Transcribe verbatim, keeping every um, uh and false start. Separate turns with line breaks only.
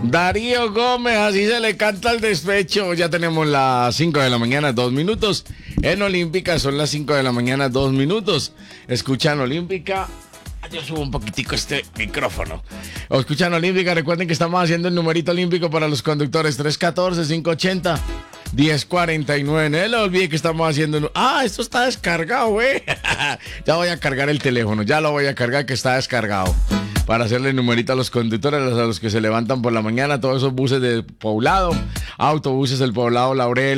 Darío Gómez, así se le canta el despecho. Ya tenemos las cinco de la mañana, dos minutos. En Olímpica son las cinco de la mañana, dos minutos. Escuchan Olímpica. Yo subo un poquitico este micrófono. O escuchan Olímpica, recuerden que estamos haciendo el numerito olímpico para los conductores. tres uno cuatro, cinco ocho cero, uno cero cuatro nueve. No le olvide que estamos haciendo... Ah, esto está descargado, güey. Ya voy a cargar el teléfono, ya lo voy a cargar que está descargado. Para hacerle numerito a los conductores, a los que se levantan por la mañana, todos esos buses de Poblado, autobuses del Poblado Laurel.